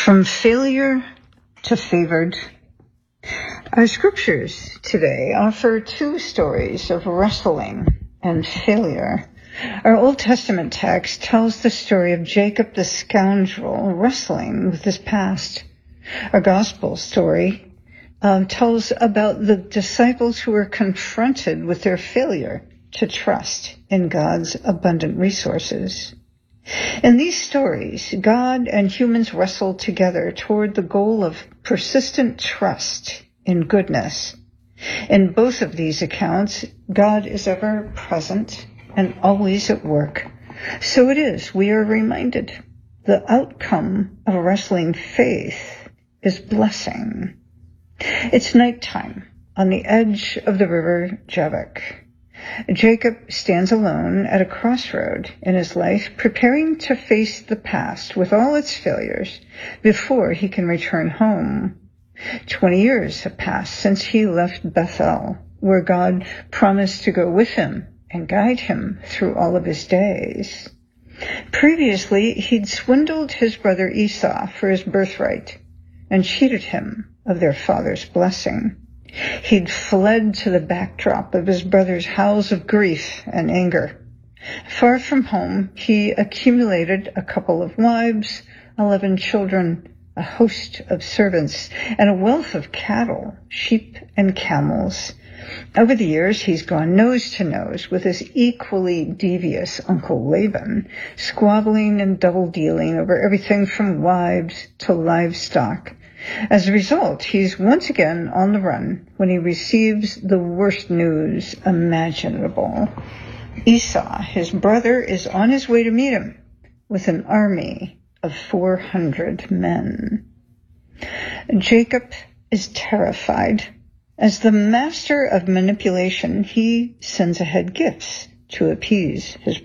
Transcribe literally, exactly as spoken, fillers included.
From failure to favored. Our scriptures today offer two stories of wrestling and failure. Our Old Testament text tells the story of Jacob the scoundrel wrestling with his past. Our gospel story um, tells about the disciples who were confronted with their failure to trust in God's abundant resources. In these stories, God and humans wrestle together toward the goal of persistent trust in goodness. In both of these accounts, God is ever present and always at work. So it is, we are reminded, the outcome of wrestling faith is blessing. It's nighttime on the edge of the river Jabbok. Jacob stands alone at a crossroad in his life, preparing to face the past with all its failures before he can return home. Twenty years have passed since he left Bethel, where God promised to go with him and guide him through all of his days. Previously, he'd swindled his brother Esau for his birthright and cheated him of their father's blessing. He'd fled to the backdrop of his brother's howls of grief and anger. Far from home, he accumulated a couple of wives, eleven children, a host of servants, and a wealth of cattle, sheep, and camels. Over the years, he's gone nose to nose with his equally devious Uncle Laban, squabbling and double-dealing over everything from wives to livestock. As a result, he's once again on the run when he receives the worst news imaginable. Esau, his brother, is on his way to meet him with an army of four hundred men. Jacob is terrified. As the master of manipulation, he sends ahead gifts to appease his